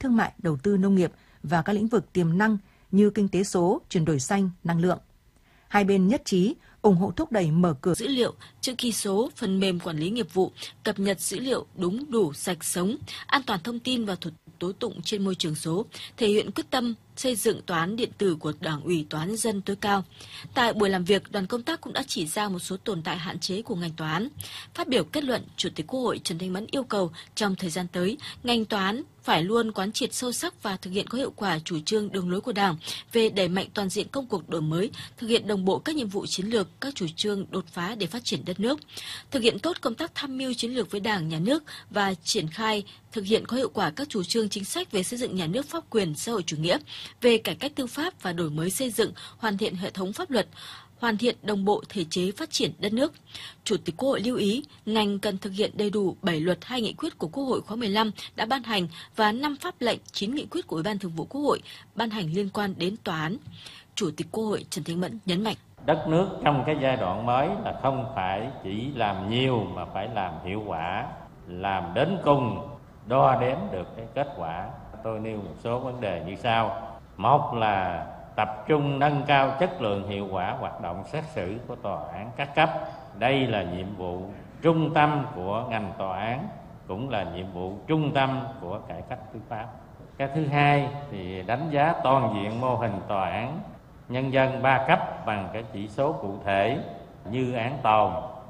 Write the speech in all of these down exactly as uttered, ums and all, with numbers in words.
thương mại, đầu tư nông nghiệp và các lĩnh vực tiềm năng như kinh tế số, chuyển đổi xanh, năng lượng. Hai bên nhất trí ủng hộ thúc đẩy mở cửa dữ liệu, chữ ký số, phần mềm quản lý nghiệp vụ, cập nhật dữ liệu đúng, đủ, sạch, sống, an toàn thông tin và thuật tố tụng trên môi trường số, thể hiện quyết tâm xây dựng tòa án điện tử của Đảng ủy Tòa án Nhân dân tối cao. Tại buổi làm việc, đoàn công tác cũng đã chỉ ra một số tồn tại hạn chế của ngành tòa án. Phát biểu kết luận, Chủ tịch Quốc hội Trần Thanh Mẫn yêu cầu trong thời gian tới, ngành tòa án phải luôn quán triệt sâu sắc và thực hiện có hiệu quả chủ trương đường lối của Đảng về đẩy mạnh toàn diện công cuộc đổi mới, thực hiện đồng bộ các nhiệm vụ chiến lược, các chủ trương đột phá để phát triển đất nước, thực hiện tốt công tác tham mưu chiến lược với Đảng, Nhà nước và triển khai thực hiện có hiệu quả các chủ trương chính sách về xây dựng nhà nước pháp quyền xã hội chủ nghĩa, về cải cách tư pháp và đổi mới xây dựng, hoàn thiện hệ thống pháp luật, hoàn thiện đồng bộ thể chế phát triển đất nước. Chủ tịch Quốc hội lưu ý, ngành cần thực hiện đầy đủ bảy luật, hai nghị quyết của Quốc hội khóa mười lăm đã ban hành và năm pháp lệnh, chín nghị quyết của Ủy ban Thường vụ Quốc hội ban hành liên quan đến tòa án. Chủ tịch Quốc hội Trần Thanh Mẫn nhấn mạnh. Đất nước trong cái giai đoạn mới là không phải chỉ làm nhiều mà phải làm hiệu quả, làm đến cùng, đo đếm được cái kết quả. Tôi nêu một số vấn đề như sau. Một là tập trung nâng cao chất lượng hiệu quả hoạt động xét xử của tòa án các cấp. Đây là nhiệm vụ trung tâm của ngành tòa án, cũng là nhiệm vụ trung tâm của cải cách tư pháp. Cái thứ hai thì đánh giá toàn diện mô hình tòa án nhân dân ba cấp bằng cái chỉ số cụ thể như án tồn,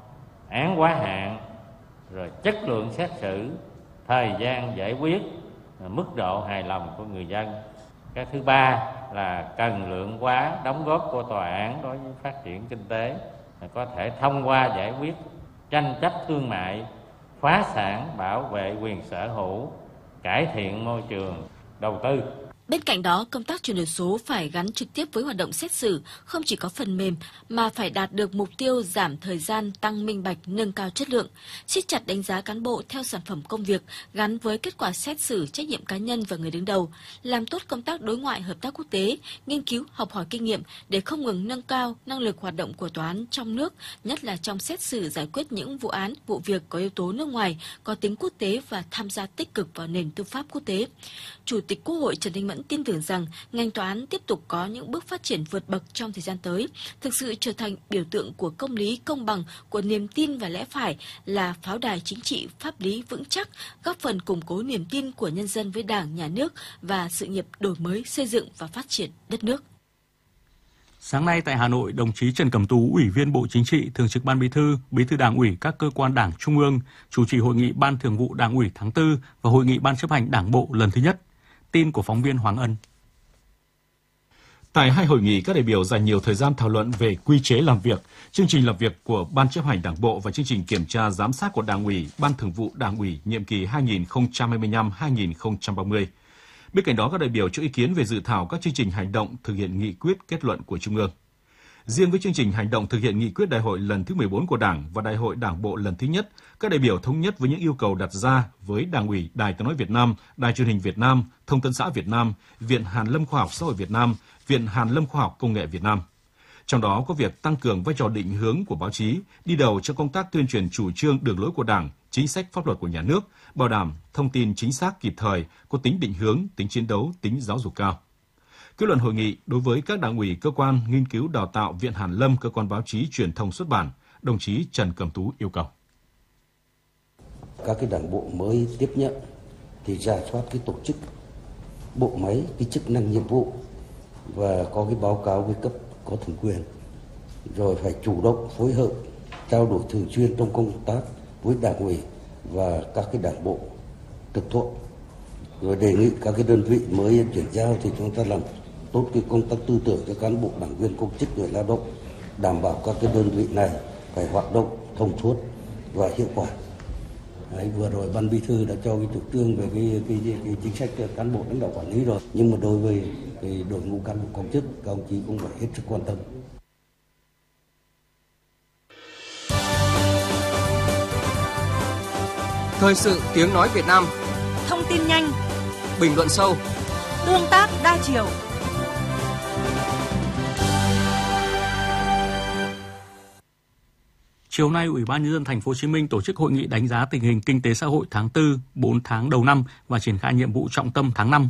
án quá hạn, rồi chất lượng xét xử, thời gian giải quyết, mức độ hài lòng của người dân. Cái thứ ba là cần lượng hóa đóng góp của tòa án đối với phát triển kinh tế, có thể thông qua giải quyết tranh chấp thương mại, phá sản, bảo vệ quyền sở hữu, cải thiện môi trường đầu tư. Bên cạnh đó, công tác chuyển đổi số phải gắn trực tiếp với hoạt động xét xử, không chỉ có phần mềm mà phải đạt được mục tiêu giảm thời gian, tăng minh bạch, nâng cao chất lượng, siết chặt đánh giá cán bộ theo sản phẩm công việc gắn với kết quả xét xử, trách nhiệm cá nhân và người đứng đầu, làm tốt công tác đối ngoại hợp tác quốc tế, nghiên cứu, học hỏi kinh nghiệm để không ngừng nâng cao năng lực hoạt động của tòa án trong nước, nhất là trong xét xử giải quyết những vụ án, vụ việc có yếu tố nước ngoài, có tính quốc tế và tham gia tích cực vào nền tư pháp quốc tế. Chủ tịch Quốc hội Trần Thanh Mẫn tin tưởng rằng ngành tòa án tiếp tục có những bước phát triển vượt bậc trong thời gian tới, thực sự trở thành biểu tượng của công lý, công bằng, của niềm tin và lẽ phải, là pháo đài chính trị pháp lý vững chắc, góp phần củng cố niềm tin của nhân dân với Đảng, Nhà nước và sự nghiệp đổi mới, xây dựng và phát triển đất nước. Sáng nay tại Hà Nội, đồng chí Trần Cẩm Tú, Ủy viên Bộ Chính trị, Thường trực Ban Bí thư, Bí thư Đảng ủy các cơ quan Đảng Trung ương, chủ trì hội nghị Ban Thường vụ Đảng ủy tháng tư và hội nghị Ban chấp hành Đảng bộ lần thứ nhất. Tin của phóng viên Hoàng Ân. Tại hai hội nghị, các đại biểu dành nhiều thời gian thảo luận về quy chế làm việc, chương trình làm việc của Ban chấp hành Đảng bộ và chương trình kiểm tra giám sát của Đảng ủy, Ban Thường vụ Đảng ủy nhiệm kỳ hai nghìn không trăm hai mươi lăm đến hai nghìn không trăm ba mươi. Bên cạnh đó, các đại biểu cho ý kiến về dự thảo các chương trình hành động thực hiện nghị quyết kết luận của Trung ương. Riêng với chương trình hành động thực hiện nghị quyết đại hội lần thứ mười bốn của Đảng và đại hội Đảng bộ lần thứ nhất, các đại biểu thống nhất với những yêu cầu đặt ra với Đảng ủy, Đài Tiếng nói Việt Nam, Đài Truyền hình Việt Nam, Thông tấn xã Việt Nam, Viện Hàn lâm Khoa học Xã hội Việt Nam, Viện Hàn lâm Khoa học Công nghệ Việt Nam. Trong đó có việc tăng cường vai trò định hướng của báo chí, đi đầu trong công tác tuyên truyền chủ trương đường lối của Đảng, chính sách pháp luật của nhà nước, bảo đảm thông tin chính xác kịp thời, có tính định hướng, tính chiến đấu, tính giáo dục cao. Kết luận hội nghị, đối với các đảng ủy, cơ quan nghiên cứu đào tạo, Viện Hàn lâm, cơ quan báo chí, truyền thông xuất bản, đồng chí Trần Cẩm Tú yêu cầu. Các cái đảng bộ mới tiếp nhận thì rà soát cái tổ chức, bộ máy, cái chức năng nhiệm vụ và có cái báo cáo với cấp có thẩm quyền. Rồi phải chủ động phối hợp, trao đổi thường xuyên trong công tác với đảng ủy và các cái đảng bộ trực thuộc. Rồi đề nghị các cái đơn vị mới chuyển giao thì chúng ta làm tốt cái công tác tư tưởng cho cán bộ, đảng viên, công chức, người lao động, đảm bảo các cái đơn vị này phải hoạt động thông suốt và hiệu quả. Đấy, vừa rồi Ban Bí thư đã cho cái chủ trương về cái, cái, cái, cái chính sách cán bộ lãnh đạo quản lý rồi, nhưng mà đối với cái đội ngũ cán bộ công chức, các ông chí cũng phải hết sức quan tâm. Thời sự tiếng nói Việt Nam. Thông tin nhanh, bình luận sâu, tương tác đa chiều. Chiều nay, Ủy ban Nhân dân Thành phố Hồ Chí Minh tổ chức hội nghị đánh giá tình hình kinh tế xã hội tháng tư, bốn tháng đầu năm và triển khai nhiệm vụ trọng tâm tháng năm